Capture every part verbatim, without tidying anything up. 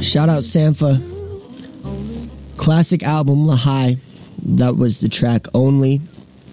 Shout out Sampha. Classic album, Lahai. That was the track Only.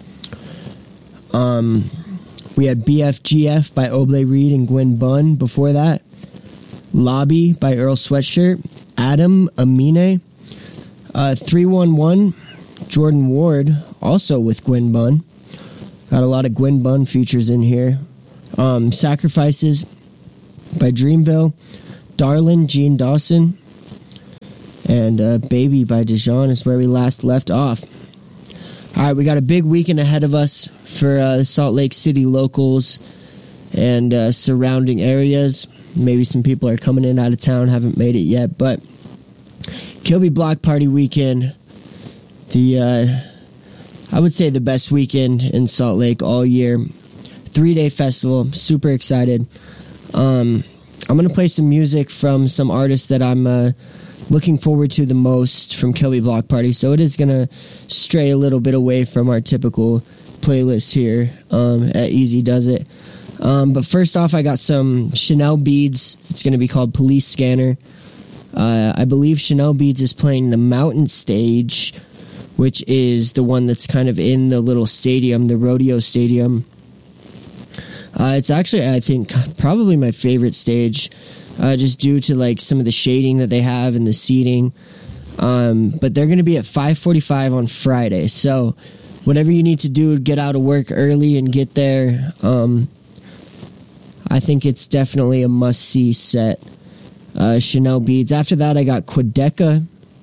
Um, we had B F G F by Oblé Reed and Gwen Bunn before that. Lobby by Earl Sweatshirt. Adam Amine. Uh, three one one, Jordan Ward, also with Gwen Bunn. Got a lot of Gwen Bunn features in here. Um, Sacrifices by Dreamville. Darlin, Gene Dawson. And uh, Baby by Dijon is where we last left off. All right, we got a big weekend ahead of us for uh, the Salt Lake City locals and uh, surrounding areas. Maybe some people are coming in out of town, haven't made it yet, but Kilby Block Party weekend, the uh, I would say the best weekend in Salt Lake all year. Three-day festival, super excited. Um, I'm going to play some music from some artists that I'm uh, looking forward to the most from Kilby Block Party, so it is going to stray a little bit away from our typical playlist here um, at Easy Does It. Um, but first off, I got some Chanel Beads. It's going to be called Police Scanner. Uh, I believe Chanel Beads is playing the Mountain Stage, which is the one that's kind of in the little stadium, the rodeo stadium. Uh, it's actually, I think, probably my favorite stage, uh, just due to like some of the shading that they have and the seating. Um, but they're going to be at five forty-five on Friday, so whatever you need to do, get out of work early and get there. Um, I think it's definitely a must-see set. Uh, Chanel Beads. After that, I got Quedeca.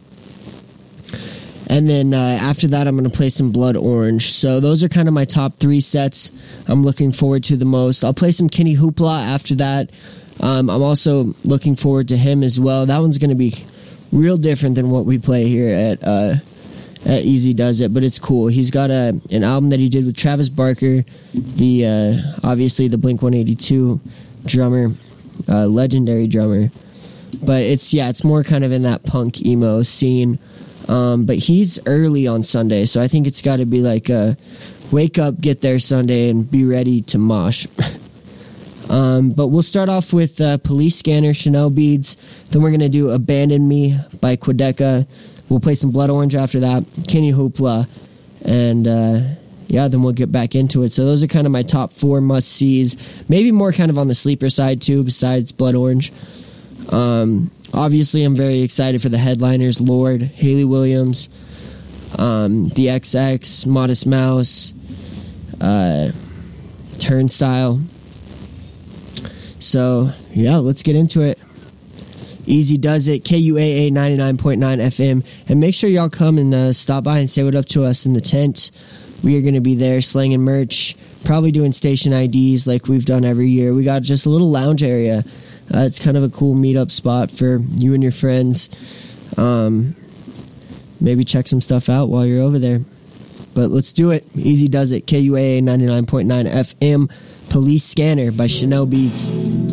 And then uh, after that, I'm going to play some Blood Orange. So those are kind of my top three sets I'm looking forward to the most. I'll play some Kenny Hoopla after that. Um, I'm also looking forward to him as well. That one's going to be real different than what we play here at uh, at Easy Does It, but it's cool. He's got a an album that he did with Travis Barker, the uh, obviously the Blink one eighty-two drummer, uh, legendary drummer. But it's, yeah, it's more kind of in that punk emo scene. Um, but he's early on Sunday, so I think it's got to be like a wake up, get there Sunday, and be ready to mosh. um, but we'll start off with uh, Police Scanner, Chanel Beads. Then we're going to do Abandon Me by Quedeca. We'll play some Blood Orange after that, Kenny Hoopla, and uh, yeah, then we'll get back into it. So those are kind of my top four must-sees. Maybe more kind of on the sleeper side, too, besides Blood Orange. Um, obviously, I'm very excited for the headliners, Lord, Hayley Williams, um, The X X, Modest Mouse, uh, Turnstile. So, yeah, let's get into it. Easy Does It, K U A A ninety-nine point nine F M. And make sure y'all come and uh, stop by and say what up to us in the tent. We are going to be there slanging merch, probably doing station I Ds like we've done every year. We got just a little lounge area. Uh, it's kind of a cool meetup spot for you and your friends. Um, maybe check some stuff out while you're over there. But let's do it. Easy Does It. K U A A ninety-nine point nine F M. Police Scanner by Chanel Beads.